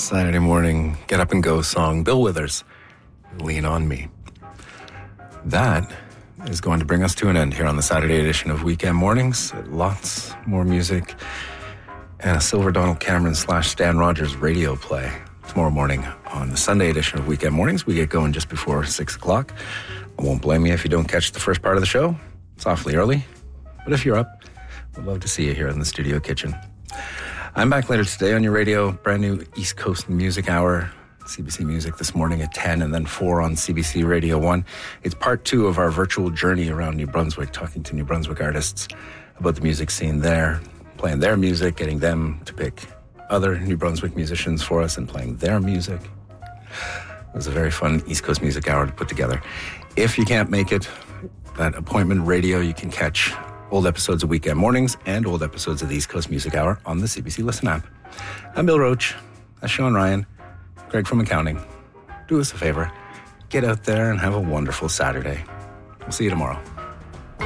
Saturday morning get up and go song, Bill Withers, Lean on Me. That is going to bring us to an end here on the Saturday edition of Weekend Mornings. Lots more music and a Silver Donald Cameron / Stan Rogers radio play tomorrow morning on the Sunday edition of Weekend Mornings. We get going just before 6 o'clock. I won't blame you if you don't catch the first part of the show. It's awfully early. But if you're up, we'd love to see you here in the studio kitchen. I'm back later today on your radio, brand new East Coast Music Hour, CBC Music this morning at 10 and then 4 on CBC Radio 1. It's part 2 of our virtual journey around New Brunswick, talking to New Brunswick artists about the music scene there, playing their music, getting them to pick other New Brunswick musicians for us and playing their music. It was a very fun East Coast Music Hour to put together. If you can't make it, that appointment radio, you can catch old episodes of Weekend Mornings and old episodes of the East Coast Music Hour on the CBC Listen app. I'm Bill Roach. That's Sean Ryan. Greg from accounting. Do us a favor. Get out there and have a wonderful Saturday. We'll see you tomorrow.